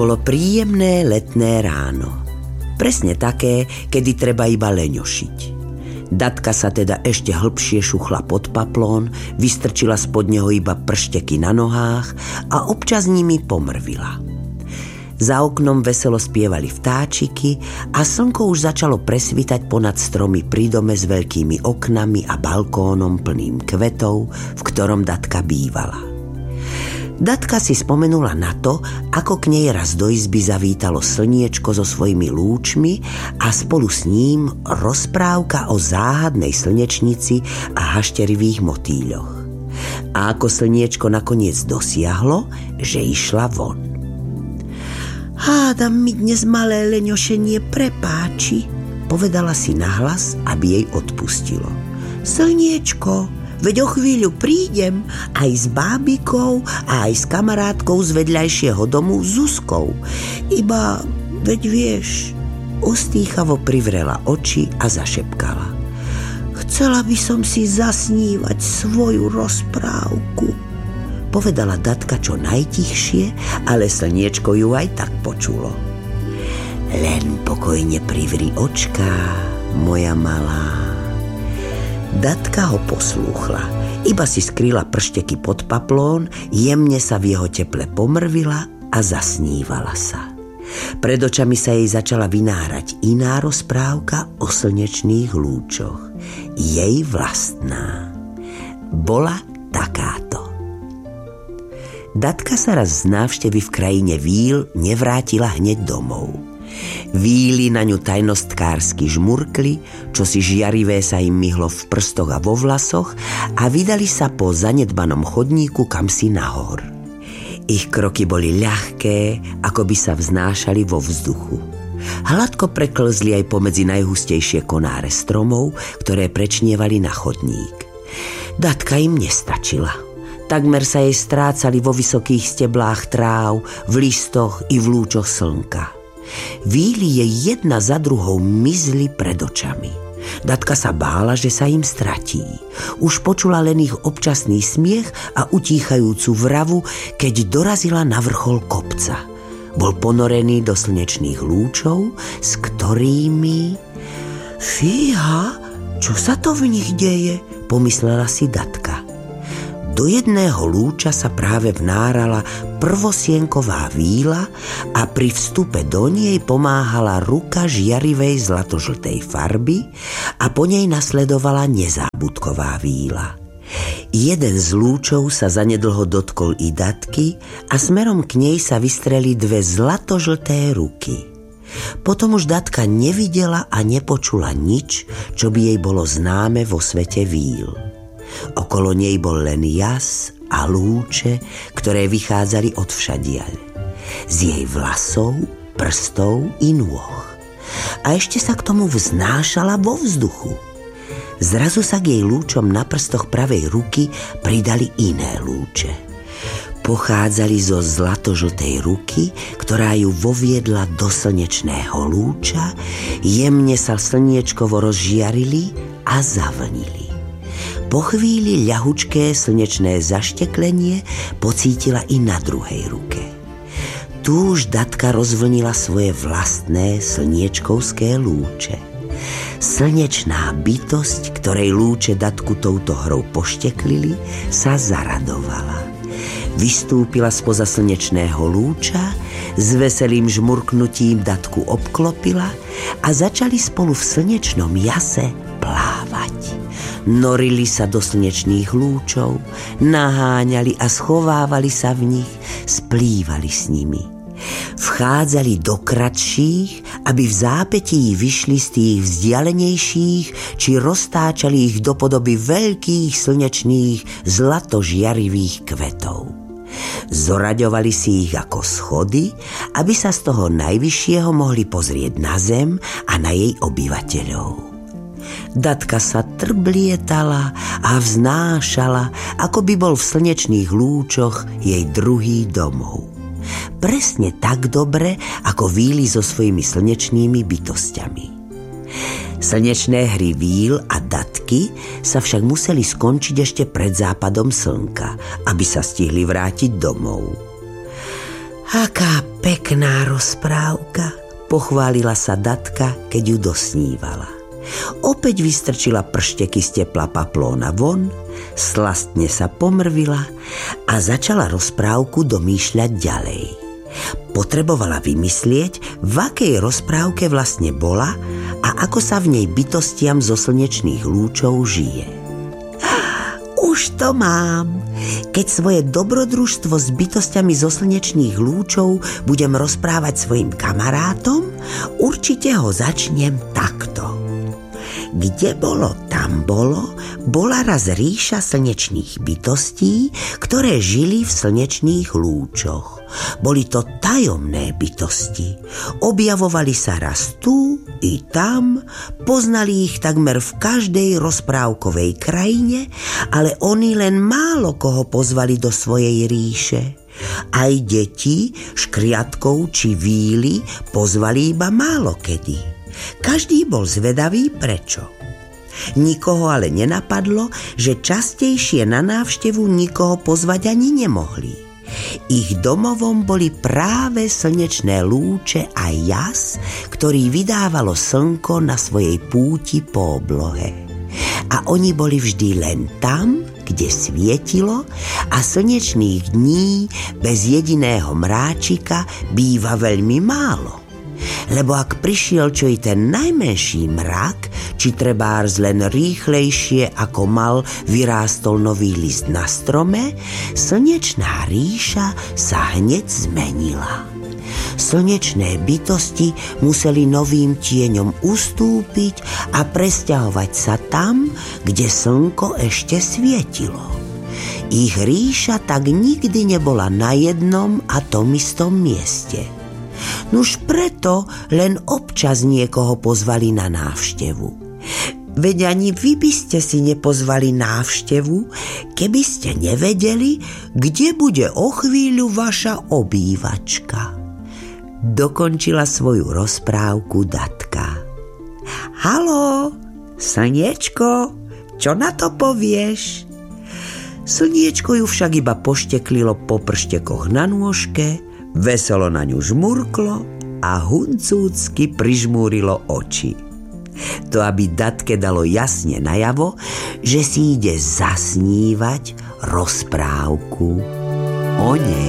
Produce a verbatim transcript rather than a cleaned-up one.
bolo príjemné letné ráno. Presne také, kedy treba iba leňošiť. Datka sa teda ešte hlbšie šuchla pod paplón, vystrčila spod neho iba pršteky na nohách a občas nimi pomrvila. Za oknom veselo spievali vtáčiky a slnko už začalo presvítať ponad stromy pri dome s veľkými oknami a balkónom plným kvetov, v ktorom Datka bývala. Datka si spomenula na to, ako k nej raz do izby zavítalo slniečko so svojimi lúčmi a spolu s ním rozprávka o záhadnej slnečnici a hašterivých motýľoch. A ako slniečko nakoniec dosiahlo, že išla von. Hádam mi dnes malé leňošenie prepáči, povedala si nahlas, aby jej odpustilo. Slniečko, veď o chvíľu prídem aj s bábikou a aj s kamarátkou z vedľajšieho domu Zuzkou. Iba, veď vieš, ostýchavo privrela oči a zašepkala. Chcela by som si zasnívať svoju rozprávku, povedala Datka čo najtichšie, ale slniečko ju aj tak počulo. Len pokojne privri očká, moja malá. Datka ho poslúchla, iba si skryla pršteky pod paplón, jemne sa v jeho teple pomrvila a zasnívala sa. Pred očami sa jej začala vynárať iná rozprávka o slnečných lúčoch. Jej vlastná. Bola takáto. Datka sa raz z návštevy v krajine Víl nevrátila hneď domov. Víly na ňu tajnostkársky žmurkli, čo si žiarivé sa im myhlo v prstoch a vo vlasoch a vydali sa po zanedbanom chodníku kamsi nahor. Ich kroky boli ľahké, ako by sa vznášali vo vzduchu. Hladko preklzli aj pomedzi najhustejšie konáre stromov, ktoré prečnievali na chodník. Datka im nestačila. Takmer sa jej strácali vo vysokých steblách tráv, v listoch i v lúčoch slnka. Víly jej jedna za druhou mizli pred očami. Datka sa bála, že sa im stratí. Už počula len ich občasný smiech a utíchajúcu vravu, keď dorazila na vrchol kopca. Bol ponorený do slnečných lúčov, s ktorými... Fíha, čo sa to v nich deje? Pomyslela si Datka. Do jedného lúča sa práve vnárala prvosienková víla a pri vstupe do nej pomáhala ruka žiarivej zlatožltej farby a po nej nasledovala nezábudková víla. Jeden z lúčov sa zanedlho dotkol i Datky a smerom k nej sa vystreli dve zlatožlté ruky. Potom už Datka nevidela a nepočula nič, čo by jej bolo známe vo svete víl. Okolo nej bol len jas a lúče, ktoré vychádzali odvšadiaľ. Z jej vlasov, prstov i nôh. A ešte sa k tomu vznášala vo vzduchu. Zrazu sa k jej lúčom na prstoch pravej ruky pridali iné lúče. Pochádzali zo zlatožltej ruky, ktorá ju voviedla do slnečného lúča, jemne sa slniečkovo rozžiarili a zavlnili. Po chvíli ľahučké slnečné zašteklenie pocítila i na druhej ruke. Tu už Datka rozvlnila svoje vlastné slniečkovské lúče. Slnečná bytosť, ktorej lúče Datku touto hrou pošteklili, sa zaradovala. Vystúpila spoza slnečného lúča, s veselým žmurknutím Datku obklopila a začali spolu v slnečnom jase plávať. Norili sa do slnečných lúčov, naháňali a schovávali sa v nich, splývali s nimi. Vchádzali do kratších, aby v zápätí vyšli z tých vzdialenejších, či roztáčali ich do podoby veľkých slnečných zlatožiarivých kvetov. Zoraďovali si ich ako schody, aby sa z toho najvyššieho mohli pozrieť na zem a na jej obyvateľov. Datka sa trblietala a vznášala, ako by bol v slnečných lúčoch jej druhý domov. Presne tak dobre, ako víly so svojimi slnečnými bytosťami. Slnečné hry víl a Datky sa však museli skončiť ešte pred západom slnka, aby sa stihli vrátiť domov. Aká pekná Pekná rozprávka, pochválila sa Datka, keď ju dosnívala. Opäť vystrčila pršteky z tepla paplóna von, slastne sa pomrvila a začala rozprávku domýšľať ďalej. Potrebovala vymyslieť, v akej rozprávke vlastne bola a ako sa v nej bytostiam zo slnečných lúčov žije. Už to mám. Keď svoje dobrodružstvo s bytostiami zo slnečných lúčov budem rozprávať svojim kamarátom, určite ho začnem takto. Kde bolo, tam bolo, bola raz ríša slnečných bytostí, ktoré žili v slnečných lúčoch. Boli to tajomné bytosti. Objavovali sa raz tu i tam, poznali ich takmer v každej rozprávkovej krajine, ale oni len málo koho pozvali do svojej ríše. Aj deti, škriatkov či víly pozvali iba málo kedy. Každý bol zvedavý prečo. Nikoho ale nenapadlo, že častejšie na návštevu nikoho pozvať ani nemohli. Ich domovom boli práve slnečné lúče a jas, ktorý vydávalo slnko na svojej púti po oblohe. A oni boli vždy len tam, kde svietilo, a slnečných dní bez jediného mráčika býva veľmi málo. Lebo ak prišiel čo i ten najmenší mrak, či trebárs len rýchlejšie ako mal vyrástol nový list na strome, slnečná ríša sa hneď zmenila. Slnečné bytosti museli novým tieňom ustúpiť a presťahovať sa tam, kde slnko ešte svietilo. Ich ríša tak nikdy nebola na jednom a tom istom mieste. Nuž preto len občas niekoho pozvali na návštevu. Veď ani vy by ste si nepozvali návštevu, keby ste nevedeli, kde bude o chvíľu vaša obývačka. Dokončila svoju rozprávku Datka. Haló, slniečko, čo na to povieš? Slniečko ju však iba pošteklilo po prštekoch na nôžke, veselo na ňu žmurklo a huncúcky prižmúrilo oči. To aby Datke dalo jasne najavo, že si ide zasnívať rozprávku o nej.